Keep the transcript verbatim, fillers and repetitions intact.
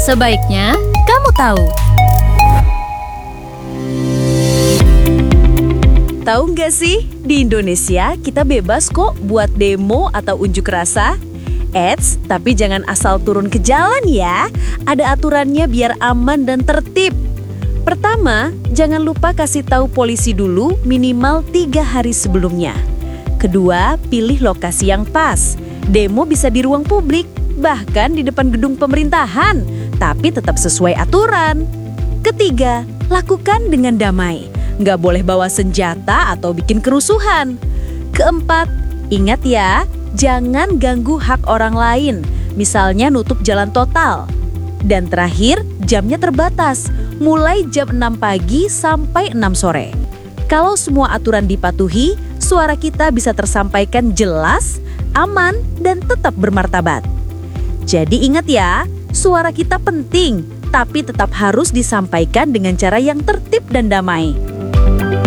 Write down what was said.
Sebaiknya kamu tahu. Tahu nggak sih, di Indonesia kita bebas kok buat demo atau unjuk rasa. Eits, tapi jangan asal turun ke jalan ya. Ada aturannya biar aman dan tertib. Pertama, jangan lupa kasih tahu polisi dulu minimal tiga hari sebelumnya. Kedua, pilih lokasi yang pas. Demo bisa di ruang publik, bahkan di depan gedung pemerintahan, tapi tetap sesuai aturan. Ketiga, lakukan dengan damai. Nggak boleh bawa senjata atau bikin kerusuhan. Keempat, ingat ya, jangan ganggu hak orang lain, misalnya nutup jalan total. Dan terakhir, jamnya terbatas, mulai jam enam pagi sampai enam sore. Kalau semua aturan dipatuhi, suara kita bisa tersampaikan jelas, aman, dan tetap bermartabat. Jadi ingat ya, suara kita penting, tapi tetap harus disampaikan dengan cara yang tertib dan damai.